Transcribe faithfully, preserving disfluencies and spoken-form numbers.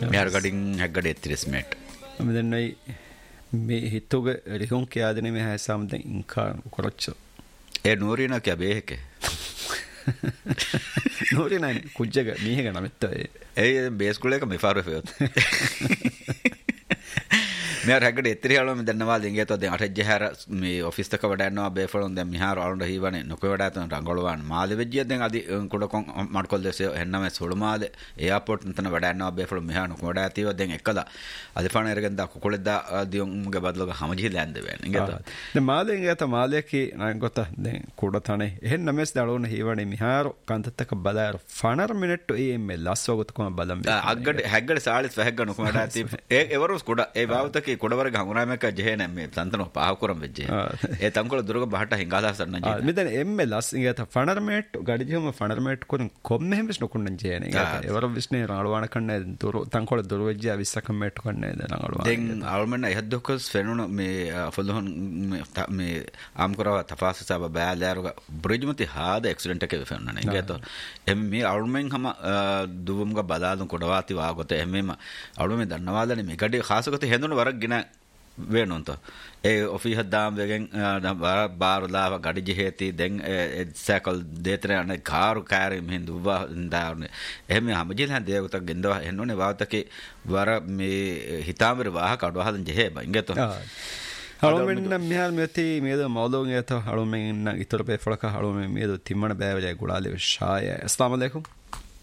මෙහර ගඩින් හැග්ගඩ එත්තිරෙස් mate මෙදන්නයි මේ හිතුග රිහුන් කියාදන මේ හැසාම්ද ඉංකා කොරොච්චෝ ඒ නූරීන කිය බේහෙක නූරිනයි කුජ්ජක මීහක නමෙත්ත ඒ බේස්කුල එක මෙෆාරු ෆයොත් මේ රැගඩ එත්තරි හලම දන්නවා දෙංගේ තෝ දැන් අටජ්ජ හැර මේ ඔෆිස් එක වැඩ යනවා බේෆලොන් දැන් මිහාර අලුන්ඩ හීවනේ නොකේ වැඩ යතන රංගලවාන් මාදෙ වෙජ්ජිය දැන් අදි කුඩකොන් මඩකොල් දෙසේ එන්නම සොළුමාද එයාපෝට් නතන වැඩ යනවා බේෆලොන් මිහාර නොකේ වැඩ යතිව දැන් එකලා අද ෆාන එරගෙන් දා කොකොලෙද්දා දියුන්ගේ බදලක හමජි දැන්ද වෙන ඉංගත දැන් මාදෙන් ගත මාදේකි නං ගොත දැන් කුඩ තනේ එහෙන් නමස් දලුන හීවනේ මිහාර කන්තත්තක බදාර ෆානර් මිනිට් ඒ මේ ලස්සවගත කොම බලම් අග්ගඩ හැග්ගඩ සාලිස් වැහැග්ග නොකේ වැඩ යති ඒ එවරුස් කුඩ ඒ බාවතක කොඩවර ගහුණාමක ජෙහෙන මේ තන්තන පහකුරම් වෙජ්ජේ ඒ තංකොල දුරක බහට හිඟාදා සන්න ජේ මෙතන එම්මෙ ලස් ඉගත ෆනර්මේට් ගඩිජම ෆනර්මේට් කොන් කොම්මෙ හිමස් නොකුණන් ජේන ඉගත එවර විස්නේ රාලවාන කන්නේ දුර තංකොල දුර වෙජ්ජා විස්සකම් මේට් කන්නේ දනගලවා දෙන් අල්මන යද්දොකස් ෆෙනුන මේ ෆොල්හොන් මේ ආම් කරව තෆාස සබ බෑලාරුග බ්‍රිජ්මති හාද ඇක්සිඩන්ට් එක ෆෙනුන නේ ඉගත එම් මේ අල්මෙන් හම දුවම්ග බදාදුන් කොඩවාති වාගොත එම්මෙම අල්මෙ දන්නවාදනේ මේ ගඩේ ખાසගත හෙඳුන වරක් ගින ವೇಣುಂತ ಏ ಒಫಿ ಹದ್ದಾಮ್ ವೆಗೆನ್ ಬಾರು ಲಾವ ಗಡಿಜಿ ಹೇತಿ ದೆನ್ ಸೈಕಲ್ ದೇತ್ರೆ ಅನೆ ಕಾರು ಕಾರಿ ಮಿಂದ ಉವ ದಾರ್ನೆ ಎಹಮೆ ಹಮಜಿಲ್ ಹನ್ ದೇವತ ಗೆಂದ ಹೆನ್ನೋನೆ ವಾತಕೆ ವರ ಮೇ ಹಿತಾಮರ ವಾಹ ಕಡವ ಹದನ್ ಜೆ ಬ ಇಂಗೆತ ಹಳುಮೆನ್ನ ಮಿಹಾಲ್ ಮೆತಿ ಮೇದ ಮೌಲೋಂಗೆ ತ ಹಳುಮೆನ್ನ ಇತರ ಪೆ ಫಳಕ ಹಳುಮೆ ಮೇದ ತಿಮ್ಮಣ ಬೇವಲೆ ಗುಳಾಲೆ ಶಾಯ ಅಸ್ಲಾಮ್ ಅಲೈಕುಂ